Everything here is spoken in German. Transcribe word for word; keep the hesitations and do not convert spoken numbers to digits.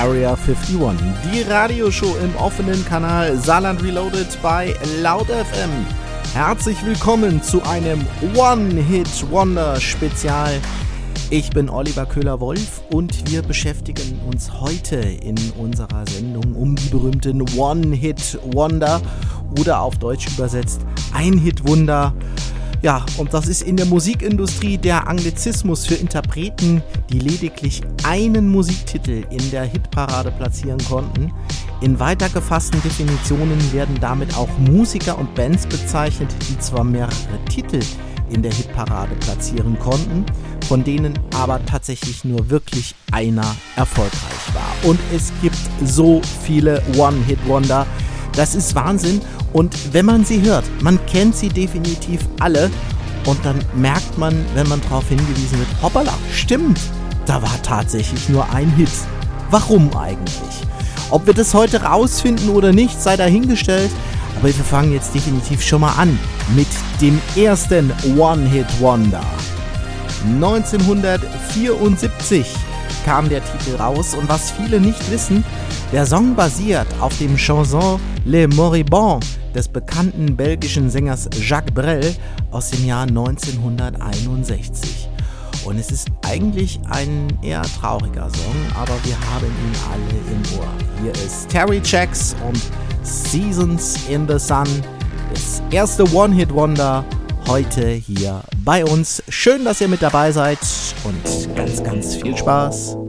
Area einundfünfzig, die Radioshow im offenen Kanal Saarland Reloaded bei Laut F M. Herzlich willkommen zu einem One-Hit-Wonder-Spezial. Ich bin Oliver Köhler-Wolf und wir beschäftigen uns heute in unserer Sendung um die berühmten One-Hit-Wonder oder auf Deutsch übersetzt Ein-Hit-Wunder. Ja, und das ist in der Musikindustrie der Anglizismus für Interpreten, die lediglich einen Musiktitel in der Hitparade platzieren konnten. In weiter gefassten Definitionen werden damit auch Musiker und Bands bezeichnet, die zwar mehrere Titel in der Hitparade platzieren konnten, von denen aber tatsächlich nur wirklich einer erfolgreich war. Und es gibt so viele One-Hit-Wonder, das ist Wahnsinn. Und wenn man sie hört, man kennt sie definitiv alle und dann merkt man, wenn man darauf hingewiesen wird, hoppala, stimmt, da war tatsächlich nur ein Hit. Warum eigentlich? Ob wir das heute rausfinden oder nicht, sei dahingestellt, aber wir fangen jetzt definitiv schon mal an mit dem ersten One-Hit-Wonder. neunzehnhundertvierundsiebzig kam der Titel raus und was viele nicht wissen, der Song basiert auf dem Chanson Les Moribonds des bekannten belgischen Sängers Jacques Brel aus dem Jahr neunzehnhunderteinundsechzig. Und es ist eigentlich ein eher trauriger Song, aber wir haben ihn alle im Ohr. Hier ist Terry Jacks und Seasons in the Sun, das erste One-Hit-Wonder heute hier bei uns. Schön, dass ihr mit dabei seid und ganz, ganz viel Spaß.